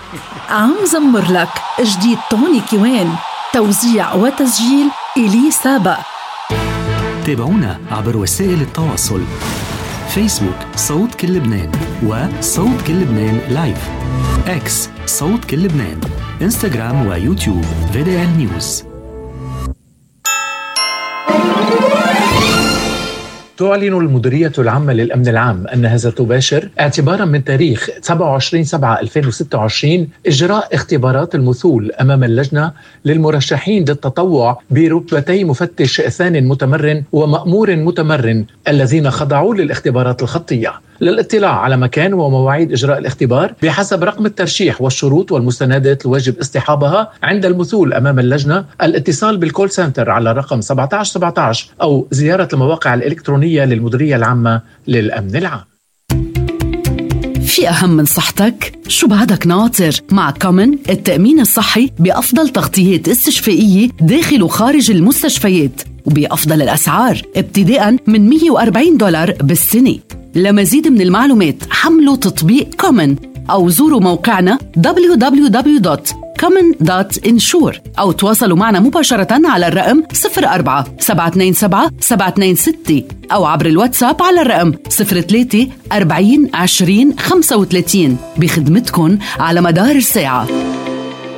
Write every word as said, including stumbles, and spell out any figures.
عم زمر لك جديد توني كيوان، توزيع وتسجيل إلي سابق. تابعونا عبر وسائل التواصل: فيسبوك صوت كل لبنان، وصوت كل لبنان لايف، اكس صوت كل لبنان، انستغرام ويوتيوب في دي إل نيوز. تعلن المديرية العامة للأمن العام أنها ستباشر اعتباراً من تاريخ سبعة وعشرين سبعة ألفين وستة وعشرين إجراء اختبارات المثول أمام اللجنة للمرشحين للتطوع برتبتي مفتش ثان متمرن ومأمور متمرن الذين خضعوا للاختبارات الخطية. للاطلاع على مكان ومواعيد إجراء الاختبار بحسب رقم الترشيح والشروط والمستندات الواجب اصطحابها عند المثول أمام اللجنة، الاتصال بالكول سنتر على رقم سبعة عشر سبعة عشر أو زيارة المواقع الإلكترونية للمديرية العامة للأمن العام. في أهم من صحتك؟ شو بعدك ناطر؟ مع كومن التأمين الصحي بأفضل تغطيات استشفائية داخل وخارج المستشفيات وبأفضل الأسعار ابتداء من مية وأربعين دولار بالسنة. لمزيد من المعلومات حملوا تطبيق كومن أو زوروا موقعنا دبليو دبليو دبليو دوت كومن دوت انشور أو تواصلوا معنا مباشرة على الرقم صفر أربعة سبعة اثنين سبعة سبعة اثنين ستة أو عبر الواتساب على الرقم صفر ثلاثة أربعين عشرين خمسة وثلاثين. بخدمتكن على مدار الساعة.